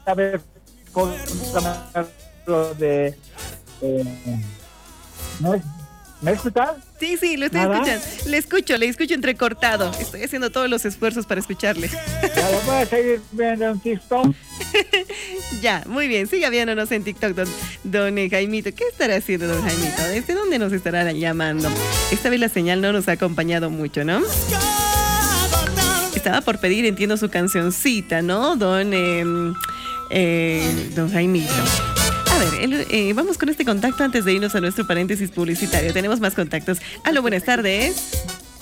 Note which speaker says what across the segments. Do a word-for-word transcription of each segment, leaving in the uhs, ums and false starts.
Speaker 1: ver con lo de... Eh, ¿me, ¿Me escuchas?
Speaker 2: Sí, sí, lo estoy
Speaker 1: ¿Nada?
Speaker 2: escuchando. Le escucho, le escucho entrecortado. Estoy haciendo todos los esfuerzos para escucharle.
Speaker 1: Ya lo voy a seguir viendo en TikTok.
Speaker 2: Ya, muy bien. Siga viéndonos en TikTok, don, don eh, Jaimito. ¿Qué estará haciendo don Jaimito? ¿Desde dónde nos estará llamando? Esta vez la señal no nos ha acompañado mucho, ¿no? Estaba por pedir, entiendo, su cancioncita, ¿no? Don, eh, eh, don Jaimito. A ver, el, eh, vamos con este contacto antes de irnos a nuestro paréntesis publicitario. Tenemos más contactos. Aló, buenas tardes.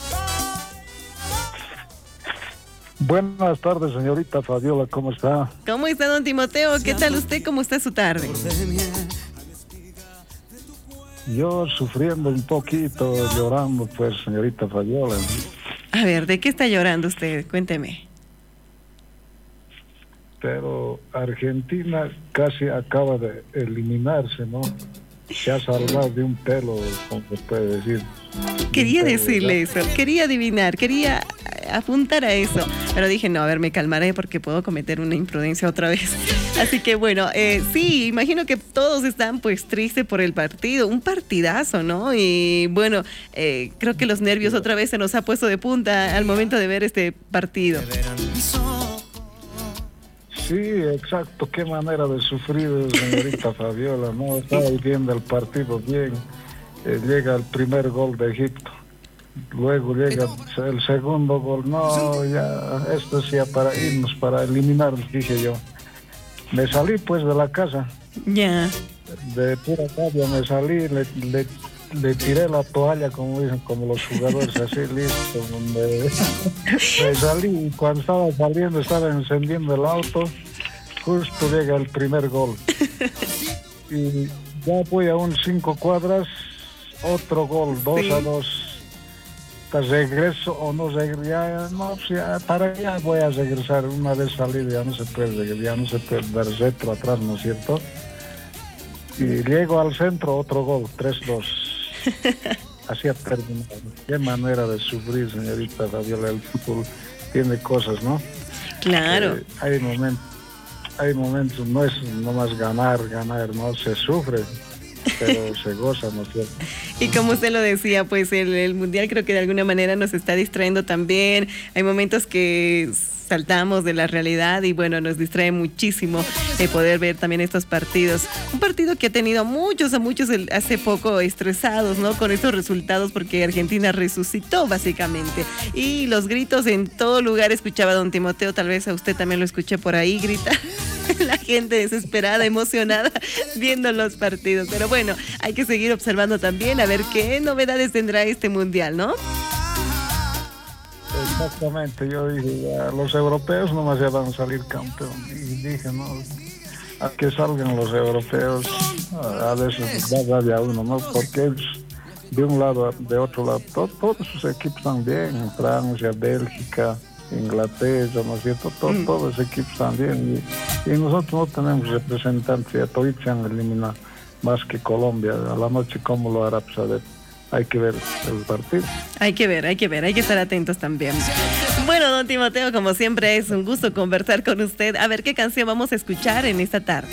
Speaker 3: Buenas tardes, señorita Fabiola, ¿cómo está?
Speaker 2: ¿Cómo está, don Timoteo? ¿Qué tal usted? ¿Cómo está su tarde?
Speaker 3: Yo sufriendo un poquito, llorando, pues, señorita Fabiola.
Speaker 2: A ver, ¿de qué está llorando usted? Cuénteme.
Speaker 3: Pero Argentina casi acaba de eliminarse, ¿no? Se ha salvado de un pelo, como se puede decir.
Speaker 2: Quería
Speaker 3: pelo,
Speaker 2: decirle
Speaker 3: ¿verdad?
Speaker 2: eso, quería adivinar, quería apuntar a eso. Pero dije, no, a ver, me calmaré porque puedo cometer una imprudencia otra vez. Así que bueno, eh, sí, imagino que todos están pues tristes por el partido. Un partidazo, ¿no? Y bueno, eh, creo que los nervios otra vez se nos ha puesto de punta al momento de ver este partido.
Speaker 3: Sí, exacto, qué manera de sufrir, señorita Fabiola, ¿no? Estaba viendo el partido bien, eh, llega el primer gol de Egipto, luego llega el segundo gol, no, ya, esto es ya para irnos, para eliminarnos, dije yo. Me salí pues de la casa,
Speaker 2: Ya.
Speaker 3: de pura rabia me salí, le, le, le tiré la toalla, como dicen, como los jugadores, así, listo. Me, me salí y cuando estaba saliendo, estaba encendiendo el auto, justo llega el primer gol. Y ya voy a un cinco cuadras, otro gol, dos
Speaker 2: Sí.
Speaker 3: a dos. Regreso o no regreso, ya, no, ya, para allá voy a regresar. Una vez salido ya no se puede, ya no se puede dar retro atrás, ¿no es cierto? Y llego al centro, otro gol, tres dos. Así ha terminado. Qué manera de sufrir, señorita Fabiola. El fútbol tiene cosas, ¿no?
Speaker 2: Claro.
Speaker 3: Eh, hay momentos, hay momentos, no es nomás ganar, ganar, no, se sufre, pero se goza, ¿no es cierto?
Speaker 2: Y como usted lo decía, pues el, el Mundial creo que de alguna manera nos está distrayendo también. Hay momentos que saltamos de la realidad y bueno, nos distrae muchísimo de poder ver también estos partidos. Un partido que ha tenido a muchos, a muchos el, hace poco estresados, ¿no? Con estos resultados porque Argentina resucitó básicamente. Y los gritos en todo lugar, escuchaba a don Timoteo, tal vez a usted también lo escuché por ahí, grita. La gente desesperada, emocionada, viendo los partidos. Pero bueno, hay que seguir observando también a ver qué novedades tendrá este Mundial, ¿no?
Speaker 3: Exactamente, yo dije, ya, los europeos nomás ya van a salir campeón. Y dije, no, a que salgan los europeos, a, a veces da rabia a uno, ¿no? Porque ellos, de un lado, de otro lado, to, todos sus equipos están bien, en Francia, Bélgica, Inglaterra, ¿no es cierto? Todo, mm. Todos los equipos están bien. Y, y nosotros no tenemos representantes, ya todos se han eliminado, más que Colombia. A la noche, ¿cómo lo hará? Pues a ver. Hay que ver el partido.
Speaker 2: Hay que ver, hay que ver, hay que estar atentos también. Bueno, don Timoteo, como siempre es un gusto conversar con usted. A ver qué canción vamos a escuchar en esta tarde.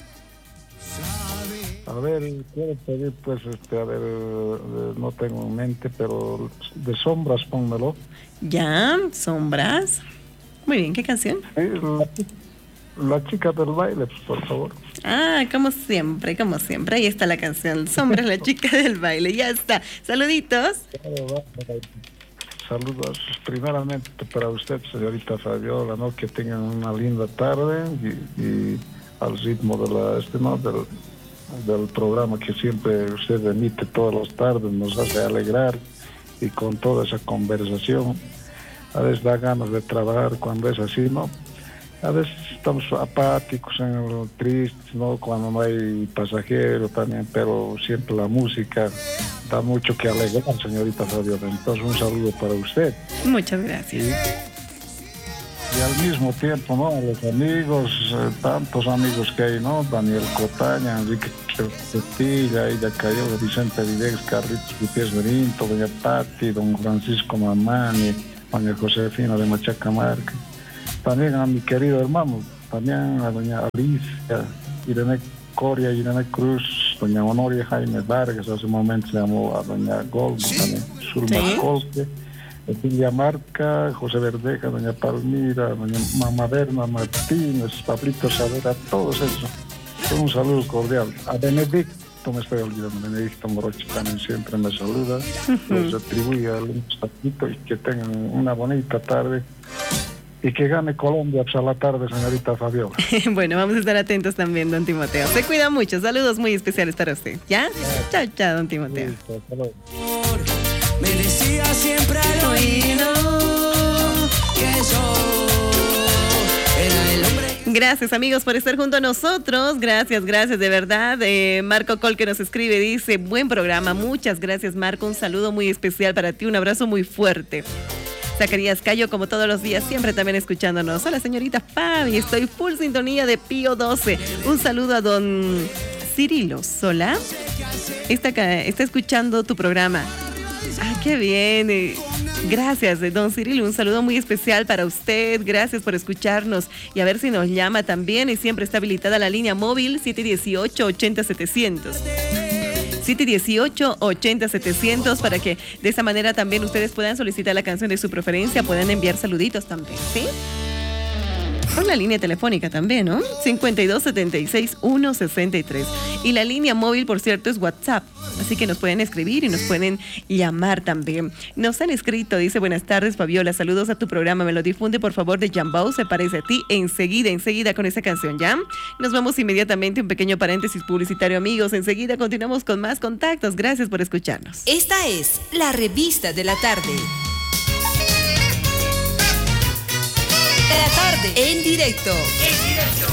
Speaker 3: A ver, quiero pedir pues, este, a ver, no tengo en mente, pero de Sombras, pónmelo.
Speaker 2: Ya, Sombras. Muy bien, ¿qué canción?
Speaker 3: Sí, la, la chica del baile, pues, por favor.
Speaker 2: Ah, como siempre, como siempre. Ahí está la canción, Sombras, la chica del baile. Ya está. Saluditos.
Speaker 3: Saludos primeramente para usted, señorita Fabiola, ¿no? Que tengan una linda tarde y, y al ritmo de la, este, ¿no? del, del programa que siempre usted emite todas las tardes, nos hace alegrar y con toda esa conversación. A veces da ganas de trabajar cuando es así, ¿no? A veces estamos apáticos, en el, tristes, ¿no? Cuando no hay pasajero también, pero siempre la música da mucho que alegrar, señorita Fabiola. Entonces, un saludo para usted.
Speaker 2: Muchas gracias.
Speaker 3: Y, y al mismo tiempo, ¿no? A los amigos, eh, tantos amigos que hay, ¿no? Daniel Cotaña, Enrique Costilla, ella cayó, Vicente Villegas, Carlitos Gutiérrez Berinto, doña Patti, don Francisco Mamani, doña Josefina de Machacamarca. También a mi querido hermano, también a doña Alicia, Irene Coria, Irene Cruz, doña Honoria Jaime Vargas, hace un momento se llamó a doña Gold, también Zulma
Speaker 2: Sí.
Speaker 3: Colque, Emilia Marca, José Verdeja, doña Palmira, doña Mamá Berna Martínez, Pablito Savera, todos esos. Un saludo cordial. A Benedicto, me estoy olvidando, Benedicto Morochi también siempre me saluda, los atribuye al taquito y que tengan una bonita tarde. Y que gane Colombia pues, a la tarde, señorita Fabiola.
Speaker 2: Bueno, vamos a estar atentos también, don Timoteo. Se cuida mucho. Saludos muy especiales para usted. ¿Ya? Chao, chao, don Timoteo.
Speaker 3: Listo, hasta luego.
Speaker 4: Me decía siempre al oído que yo era el hombre.
Speaker 2: Gracias, amigos, por estar junto a nosotros. Gracias, gracias, de verdad. Eh, Marco Col que nos escribe, dice, buen programa. Muchas gracias, Marco. Un saludo muy especial para ti. Un abrazo muy fuerte. Zacarías Cayo, como todos los días, siempre también escuchándonos. Hola, señorita Fabi, estoy full sintonía de Pío doce. Un saludo a don Cirilo Sola. Está, acá, está escuchando tu programa. Ah, qué bien. eh, Gracias, eh, don Cirilo. Un saludo muy especial para usted. Gracias por escucharnos. Y a ver si nos llama también. Y siempre está habilitada la línea móvil siete uno ocho, ocho cero setecientos. siete uno ocho, ocho cero setecientos para que de esa manera también ustedes puedan solicitar la canción de su preferencia, puedan enviar saluditos también, ¿sí? Por la línea telefónica también, ¿no? cincuenta y dos, setenta y seis, ciento sesenta y tres. Y la línea móvil, por cierto, es WhatsApp. Así que nos pueden escribir y nos pueden llamar también. Nos han escrito, dice, buenas tardes, Fabiola, saludos a tu programa. Me lo difunde, por favor, de Jambao, se parece a ti. Enseguida, enseguida con esa canción, ¿ya? Nos vamos inmediatamente, un pequeño paréntesis publicitario, amigos. Enseguida continuamos con más contactos. Gracias por escucharnos.
Speaker 5: Esta es la revista de la tarde. De la tarde, en directo. En directo.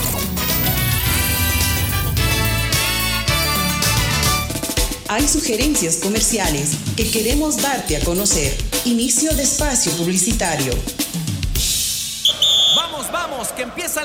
Speaker 5: Hay sugerencias comerciales que queremos darte a conocer. Inicio de espacio publicitario.
Speaker 4: Vamos, vamos, que empieza la